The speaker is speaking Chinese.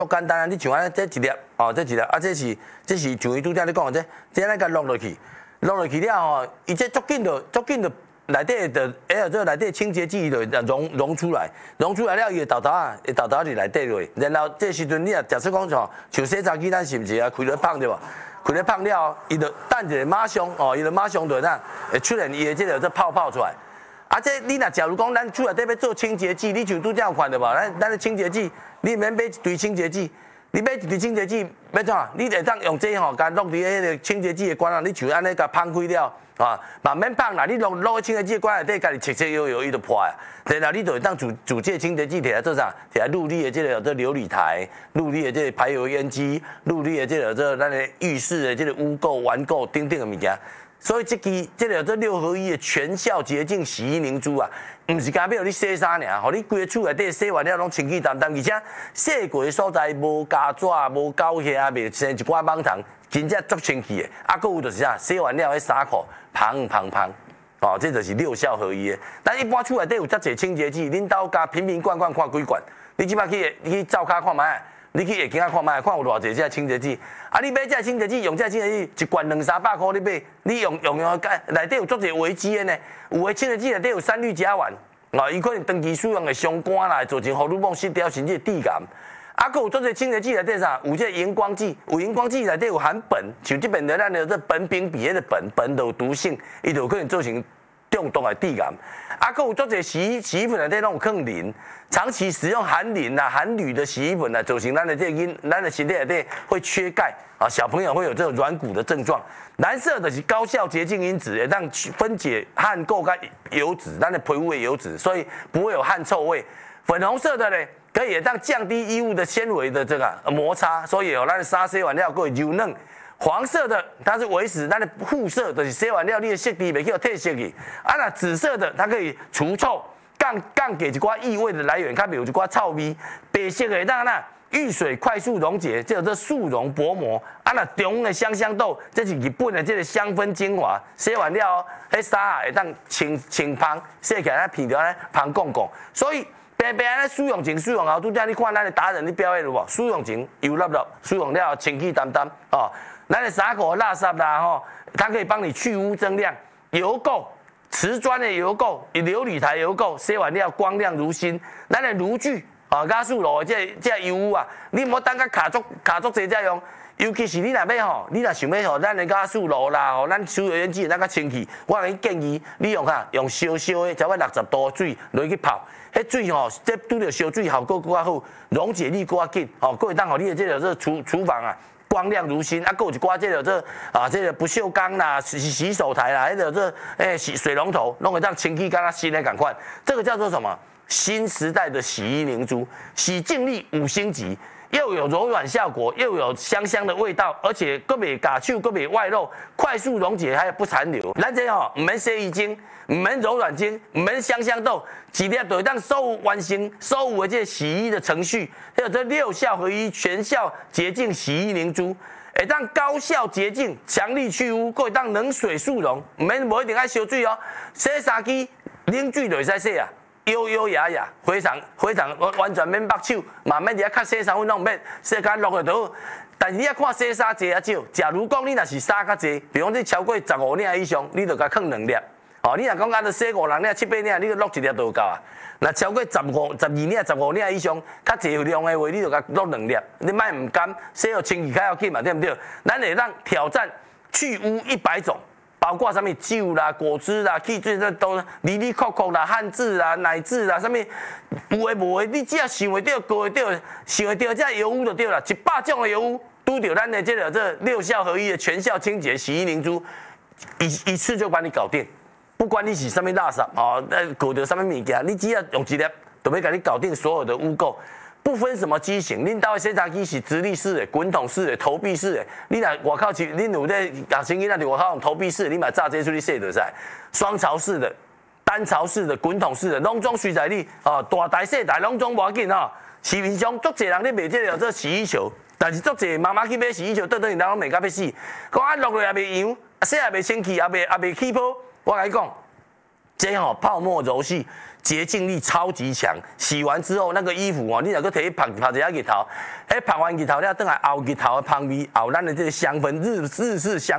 足简单啊！你像安这一粒哦，这一粒啊，这是像伊拄则你讲的这咱甲落落去了吼，伊这足紧就内底的这内底清洁剂就溶出来了，伊会豆啊，会豆伫内底落，然后这时阵你啊，假设讲像洗衫机，咱是毋是啊开咧放对无？开咧放了，伊就等一下马上哦，伊就马上就会出现伊的这个泡泡出来。啊，这你若假如讲咱厝内底要做清洁剂，你像拄则有看到无？咱的清洁剂，你免买一堆清洁剂，你买一堆清洁剂要怎？你会当用这甲落伫迄个清洁剂的管啊，你像安尼甲放开了。啊，嘛免放啦！你落去清洁剂管内底，家己切切摇，伊就破啊。然后你就会当煮这清洁剂摕来做啥？摕来入你的这个琉璃台，入你的这个排油烟机，入你的这个咱的浴室的这个污垢、顽垢等等的物件。所以这个6合1的全效洁净洗衣凝珠啊，唔是干要你洗衫尔，互你规个厝内底洗完了拢清气淡淡，而且洗过的所在无胶纸、无胶遐，袂生一寡蠓虫，真正足清气的。啊，搁有就是啥，洗完了迄衫裤芳，哦，这就是6效合1的。但一般厝内底有遮侪清洁剂，恁兜加瓶罐看几罐，你即摆去灶骹看卖。你去下镜看卖，看有偌济这清洁剂。啊，你买这清洁剂，用这清洁剂一罐200-300块，你买，你用内底有足侪危机的呢。有的清洁剂内底有3氯甲烷，伊可能长期使用会伤肝啦，造成荷尔蒙失调，甚至致癌。啊，佮有足侪清洁剂内底啥？有这荧光剂，有荧光剂内底有含苯，像这边的咱的这苯丙比的苯就有毒性，伊就有可能造成中毒的致癌。啊，佮有足侪洗衣粉内底拢有放磷。长期使用含磷啊、含铝的洗衣粉啊，造成咱的身体内底会缺钙啊，小朋友会有这种软骨的症状。蓝色的是高效洁净因子，会让分解汗垢跟油脂，咱的皮肤的油脂，所以不会有汗臭味。粉红色的呢，可以让降低衣物的纤维的这个摩擦，所以有咱的衫洗完了够柔嫩。黄色的它是维持咱的护色，就是洗完了你的色底袂去褪色去。啊，那紫色的它可以除臭。降给一寡异味的来源，较有一寡臭味。白色的当然遇水快速溶解，叫做速溶薄膜。啊，那中的香豆，这是日本的这个香氛精华。洗完了，迄衫啊会当清芳，洗起来片条咧芳光光。所以白白安尼使用前、使用后，拄则你看咱的达人你表演了无？使用前油辣辣，使用了清气淡淡哦。咱的衫裤垃圾啦吼，它可以帮你去污增亮，油垢。瓷砖的油垢、琉璃台油垢，洗完了光亮如新。咱的炉具啊、加速炉这油污啊，你莫等甲卡足济才用。尤其是你若要吼，你若想要吼，咱的加速炉啦，吼，咱抽油烟机咱较清气，我给你建议，你用用烧的，差不多60度的水落去泡，迄水吼，这拄着烧水效果更加好，溶解力更加紧，吼，佫会当互你的这个厨房啊。光亮如新，啊，还有一寡这个不锈钢啦、洗手台啦，还有水龙头，弄会当清气刚刚新的赶快。这个叫做什么？新时代的洗衣凝珠，洗净力5星级，又有柔软效果，又有香香的味道，而且佫袂夹手，佫袂外露，快速溶解，还有不残留。咱这吼，唔免洗衣精，唔免柔软精，唔免香豆，一粒就会当完成所有的这洗衣的程序。还有这6效合1全效洁净洗衣凝珠，会当高效洁净，强力去污，佫会当冷水速溶，无一定爱烧水哦。洗衫机冷水就会使洗啊。优雅，非常完全免绑手，慢慢伫遐较洗衫粉拢免，洗干落去就好。但是你要看洗衫济啊少，假如讲你若是衫较济，比方说超过15领以上，你就甲放2粒。哦，你若讲啊，洗5、6领、7、8领，你就落1粒就够啊。那超过12领、15领以上，较济量的话，你就甲落2粒。你莫唔甘，洗好清气较要紧嘛，对不对？咱会让挑战去污100种。包括什么酒啦、果汁啦、汽水那都里里扣扣啦、汉字啦、奶制啦，什么有诶无诶，你只要想会到、过会到、想会到，这油污就对了。100种的油污，拄到咱的这6效合1的全效清洁洗衣凝珠，一次就把你搞定。不管你是什么垃圾哦，搞到什么物件，你只要用1粒，就要给你搞定所有的污垢。不分什么机型，恁兜的洗衫机是直立式的、滚筒式的、投币式的。你若外口去，恁有在学生囡仔伫外口用投币式，你嘛炸这出去洗就使。双槽式的、单槽式的、滚筒式的，拢总随在你哦，大台小台拢总无要紧哦。市面上足侪人咧卖这个洗衣球，但是足侪妈妈去买洗衣球，倒转去人拢卖到要死。讲啊落落也袂扬，洗也袂清气，也袂起泡。我甲你讲。这泡沫柔细， 洁净力超级强，洗完之后那个衣服哦，你若个摕去泡一下日头，迄泡完日头了，等下后日头的香味，后咱的这个香氛日式香。